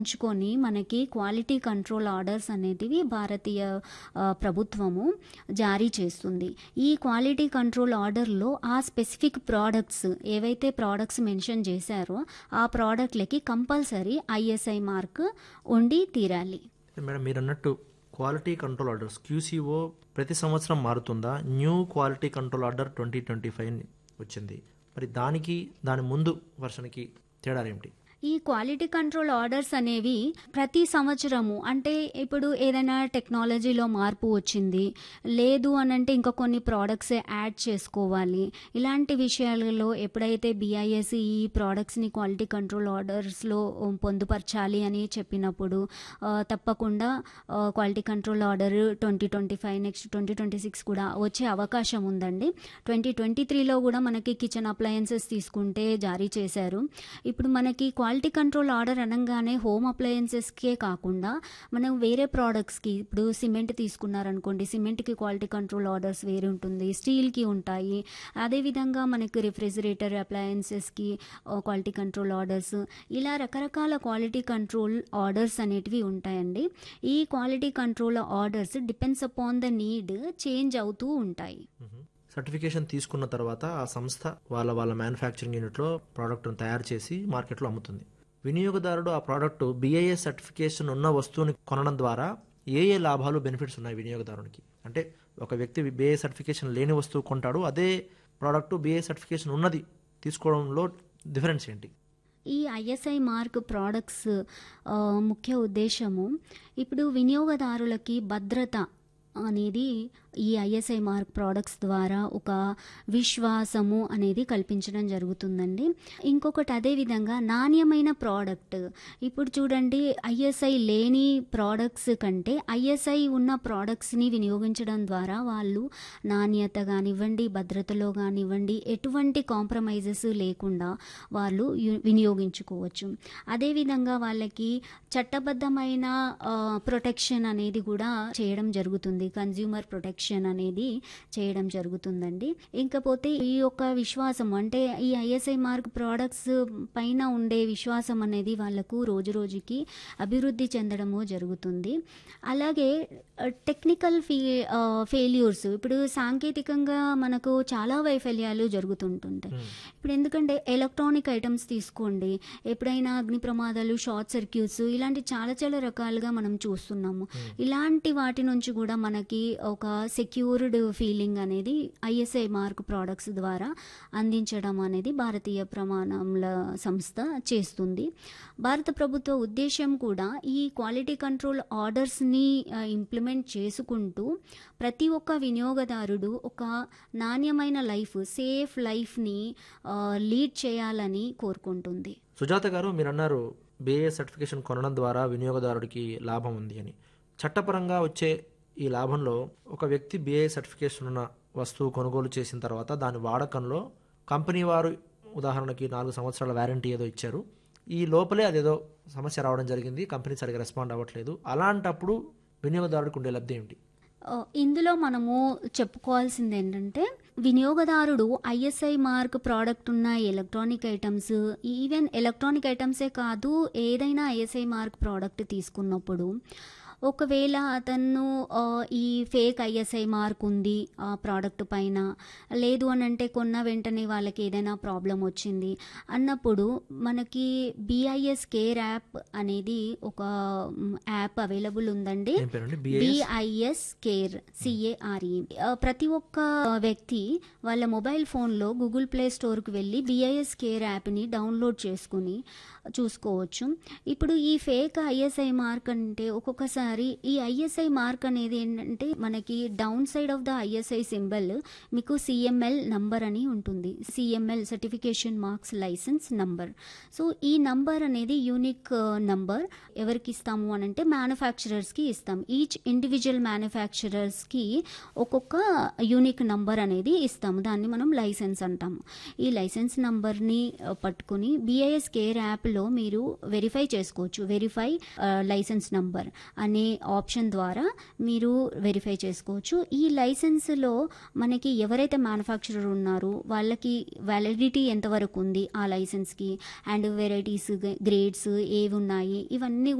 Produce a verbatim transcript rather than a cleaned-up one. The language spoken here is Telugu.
ఉంచుకొని మనకి క్వాలిటీ కంట్రోల్ ఆర్డర్స్ అనేటివి భారతీయ ఆహ్, ప్రభుత్వము జారీ చేస్తుంది. ఈ క్వాలిటీ కంట్రోల్ ఆర్డర్‌లో ఆ స్పెసిఫిక్ ప్రొడక్ట్స్ ఏవైతే ప్రొడక్ట్స్ మెన్షన్ చేశారో ఆ ప్రొడక్ట్‌లకి కంపల్సరీ ఐఎస్ఐ మార్క్ ఉండి తీరాలి. మేడం మీరన్నట్టు క్వాలిటీ కంట్రోల్ ఆర్డర్స్ క్యూసీఓ ప్రతి సంవత్సరం మారుతుందా? New quality control order twenty twenty five వచ్చింది. మరి దానికి దాని ముందు వర్షన్‌కి తేడాలేమిటి? ఈ క్వాలిటీ కంట్రోల్ ఆర్డర్స్ అనేవి ప్రతి సంవత్సరము అంటే ఇప్పుడు ఏదైనా టెక్నాలజీలో మార్పు వచ్చింది, లేదు అనంటే ఇంకా కొన్ని ప్రోడక్ట్స్ యాడ్ చేసుకోవాలి. ఇలాంటి విషయాలలో ఎప్పుడైతే బిఐఎస్ ఈ ప్రోడక్ట్స్ని క్వాలిటీ కంట్రోల్ ఆర్డర్స్లో పొందుపరచాలి అని చెప్పినప్పుడు ఆ, తప్పకుండా quality control order twenty twenty five next twenty twenty six కూడా వచ్చే అవకాశం ఉందండి. ట్వంటీ ట్వంటీ త్రీలో కూడా మనకి కిచెన్ అప్లయన్సెస్ తీసుకుంటే జారీ చేశారు. ఇప్పుడు మనకి క్వాలిటీ కంట్రోల్ ఆర్డర్ అనగానే హోమ్ అప్లయన్సెస్కే కాకుండా మనం వేరే ప్రోడక్ట్స్కి ఇప్పుడు సిమెంట్ తీసుకున్నారనుకోండి, సిమెంట్కి క్వాలిటీ కంట్రోల్ ఆర్డర్స్ వేరే ఉంటుంది, స్టీల్కి ఉంటాయి. అదేవిధంగా మనకి రిఫ్రిజిరేటర్ అప్లయన్సెస్కి క్వాలిటీ కంట్రోల్ ఆర్డర్స్, ఇలా రకరకాల క్వాలిటీ కంట్రోల్ ఆర్డర్స్ అనేటివి ఉంటాయండి. ఈ quality control orders depends upon the need change అవుతూ ఉంటాయి. సర్టిఫికేషన్ తీసుకున్న తర్వాత ఆ సంస్థ వాళ్ళ వాళ్ళ మ్యానుఫ్యాక్చరింగ్ యూనిట్లో ప్రోడక్ట్ను తయారు చేసి మార్కెట్లో అమ్ముతుంది. వినియోగదారుడు ఆ ప్రోడక్ట్ బిఐఎస్ సర్టిఫికేషన్ ఉన్న వస్తువుని కొనడం ద్వారా ఏ ఏ లాభాలు బెనిఫిట్స్ ఉన్నాయి వినియోగదారునికి? అంటే ఒక వ్యక్తి బిఐ సర్టిఫికేషన్ లేని వస్తువు కొంటాడు, అదే ప్రోడక్ట్ బిఐ సర్టిఫికేషన్ ఉన్నది తీసుకోవడంలో డిఫరెన్స్ ఏంటి? ఈ ఐఎస్ఐ మార్క్ ప్రోడక్ట్స్ ఆ, ముఖ్య ఉద్దేశము ఇప్పుడు వినియోగదారులకి భద్రత అనేది ఈ ఐఎస్ఐ మార్క్ ప్రోడక్ట్స్ ద్వారా ఒక విశ్వాసము అనేది కల్పించడం జరుగుతుందండి. ఇంకొకటి అదేవిధంగా నాణ్యమైన ప్రోడక్ట్. ఇప్పుడు చూడండి, ఐఎస్ఐ లేని ప్రోడక్ట్స్ కంటే ఐఎస్ఐ ఉన్న ప్రోడక్ట్స్ని వినియోగించడం ద్వారా వాళ్ళు నాణ్యత కానివ్వండి, భద్రతలో కానివ్వండి, ఎటువంటి కాంప్రమైజెస్ లేకుండా వాళ్ళు యు- వినియోగించుకోవచ్చు. అదేవిధంగా వాళ్ళకి చట్టబద్ధమైన ప్రొటెక్షన్ అనేది కూడా చేయడం జరుగుతుంది. కన్జ్యూమర్ ప్రొటెక్షన్ అనేది చేయడం జరుగుతుందండి. ఇంకపోతే ఈ యొక్క విశ్వాసం అంటే ఈ ఐఎస్ఐ మార్క్ ప్రోడక్ట్స్ పైన ఉండే విశ్వాసం అనేది వాళ్ళకు రోజు రోజుకి అభివృద్ధి చెందడము జరుగుతుంది. అలాగే టెక్నికల్ ఫీ ఫెయిల్యూర్స్, ఇప్పుడు సాంకేతికంగా మనకు చాలా వైఫల్యాలు జరుగుతుంటుంటాయి. ఇప్పుడు ఎందుకంటే ఎలక్ట్రానిక్ ఐటమ్స్ తీసుకోండి, ఎప్పుడైనా అగ్ని ప్రమాదాలు, షార్ట్ సర్క్యూట్స్ ఇలాంటి చాలా చాలా రకాలుగా మనం చూస్తున్నాము. ఇలాంటి వాటి నుంచి కూడా మనకి ఒక సెక్యూర్డ్ ఫీలింగ్ అనేది ఐఎస్ఐ మార్క్ ప్రోడక్ట్స్ ద్వారా అందించడం అనేది భారతీయ ప్రమాణముల సంస్థ చేస్తుంది. భారత ప్రభుత్వ ఉద్దేశం కూడా ఈ క్వాలిటీ కంట్రోల్ ఆర్డర్స్ని ఇంప్లిమెంట్ చేసుకుంటూ ప్రతి ఒక్క వినియోగదారుడు ఒక నాణ్యమైన లైఫ్, సేఫ్ లైఫ్ని లీడ్ చేయాలని కోరుకుంటుంది. సుజాత గారు, మీరు అన్నారు బిఐఎస్ సర్టిఫికేషన్ కొనడం ద్వారా వినియోగదారుడికి లాభం ఉంది అని. చట్టపరంగా వచ్చే ఈ లాభంలో ఒక వ్యక్తి బిఐ సర్టిఫికేషన్ ఉన్న వస్తువు కొనుగోలు చేసిన తర్వాత దాని వాడకంలో కంపెనీ వారు ఉదాహరణకి నాలుగు సంవత్సరాల వ్యారంటీ ఏదో ఇచ్చారు, ఈ లోపలే అదేదో సమస్య రావడం జరిగింది, కంపెనీ సరిగా రెస్పాండ్ అవ్వట్లేదు, అలాంటప్పుడు వినియోగదారుడికి ఉండే లబ్ధి ఏమిటి? ఆ, ఇందులో మనము చెప్పుకోవాల్సింది ఏంటంటే వినియోగదారుడు ఐఎస్ఐ మార్క్ ప్రోడక్ట్ ఉన్న ఎలక్ట్రానిక్ ఐటమ్స్, ఈవెన్ ఎలక్ట్రానిక్ ఐటమ్సే కాదు, ఏదైనా ఐఎస్ఐ మార్క్ ప్రోడక్ట్ తీసుకున్నప్పుడు ఒకవేళ అతను ఆ, ఈ ఫేక్ ఐఎస్ఐ మార్క్ ఉంది ఆ ప్రోడక్ట్ పైన, లేదు అని అంటే కొన్న వెంటనే వాళ్ళకి ఏదైనా ప్రాబ్లం వచ్చింది అన్నప్పుడు మనకి బిఐఎస్ కేర్ యాప్ అనేది ఒక మ్, యాప్ అవైలబుల్ ఉందండి. ఏం పేరండి? BIS BIS care CARE. ప్రతి ఒక్క వ్యక్తి వాళ్ళ మొబైల్ ఫోన్లో గూగుల్ ప్లే స్టోర్కి వెళ్ళి బిఐఎస్ కేర్ యాప్ని డౌన్లోడ్ చేసుకుని చూసుకోవచ్చు. ఇప్పుడు ఈ ఫేక్ ఐఎస్ఐ మార్క్ అంటే ఒక్కొక్కసారి ఈ ఐఎస్ఐ మార్క్ అనేది ఏంటంటే మనకి down side of the ISI symbol మీకు సిఎంఎల్ నంబర్ అని ఉంటుంది. CML certification marks licence number. So ఈ నంబర్ అనేది యూనిక్ నంబర్. ఎవరికి ఇస్తాము అని అంటే మ్యానుఫ్యాక్చరర్స్కి ఇస్తాం. ఈచ్ ఇండివిజువల్ మ్యానుఫ్యాక్చరర్స్కి ఒక్కొక్క యూనిక్ నంబర్ అనేది ఇస్తాము. దాన్ని మనం లైసెన్స్ అంటాము. ఈ లైసెన్స్ నంబర్ని పట్టుకుని బిఐఎస్ కేర్ యాప్లో యాప్లో మీరు వెరిఫై చేసుకోవచ్చు. వెరిఫై లైసెన్స్ నంబర్ అనే ఆప్షన్ ద్వారా మీరు వెరిఫై చేసుకోవచ్చు. ఈ లైసెన్స్లో మనకి ఎవరైతే మ్యానుఫ్యాక్చరర్ ఉన్నారో వాళ్ళకి వ్యాలిడిటీ ఎంతవరకు ఉంది ఆ లైసెన్స్కి, అండ్ వెరైటీస్, గ్రేడ్స్ ఏవి ఉన్నాయి, ఇవన్నీ